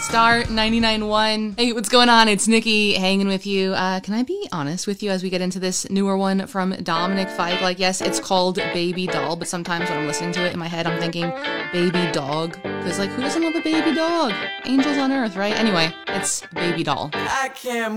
Star 99.1. Hey, what's going on? It's Nikki hanging with you. Can I be honest with you as we get into this newer one from Dominic Fike? Like, yes, it's called Baby Doll, but sometimes when I'm listening to it in my head, I'm thinking Baby Dog. Because, like, who doesn't love a baby dog? Angels on earth, right? Anyway, it's Baby Doll. I can't